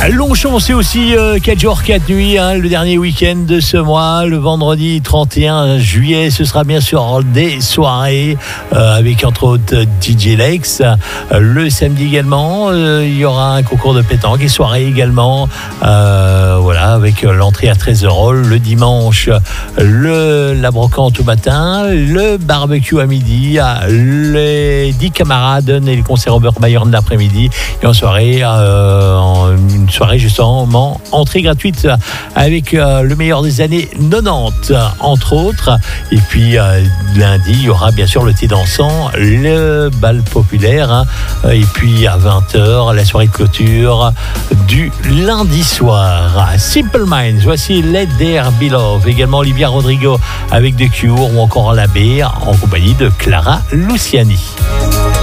Longchamp, c'est aussi 4 jours, 4 nuits, le dernier week-end de ce mois. Le vendredi 31 juillet, ce sera bien sûr des soirées avec entre autres DJ Lex. Le samedi également, il y aura un concours de pétanque et soirée également. Voilà, avec l'entrée à 13€. Le dimanche, la brocante au matin, le barbecue à midi, les 10 camarades et le concert au Bayern de l'après-midi. Et en soirée, une soirée justement entrée gratuite avec le meilleur des années 90 entre autres. Et puis lundi il y aura bien sûr le thé dansant, le bal populaire et puis à 20h la soirée de clôture du lundi soir. Simple Minds, voici Let There Be Love, également Olivia Rodrigo avec The Cure ou encore L'Abbé en compagnie de Clara Luciani.